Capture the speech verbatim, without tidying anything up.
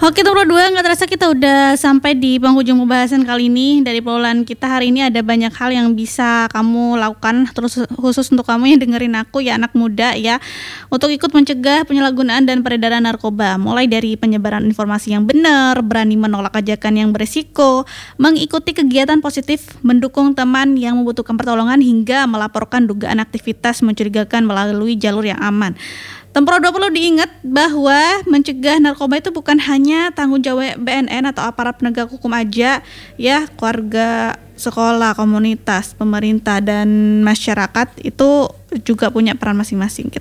Oke Tempro dua, nggak terasa kita udah sampai di penghujung pembahasan kali ini. Dari obrolan kita hari ini ada banyak hal yang bisa kamu lakukan, terus khusus untuk kamu yang dengerin aku ya anak muda ya, untuk ikut mencegah penyalahgunaan dan peredaran narkoba. Mulai dari penyebaran informasi yang benar, berani menolak ajakan yang beresiko, mengikuti kegiatan positif, mendukung teman yang membutuhkan pertolongan, hingga melaporkan dugaan aktivitas mencurigakan melalui jalur yang aman. Tempro dua perlu diingat bahwa mencegah narkoba itu bukan hanya tanggung jawab B N N atau aparat penegak hukum aja ya, keluarga, sekolah, komunitas, pemerintah, dan masyarakat itu juga punya peran masing-masing.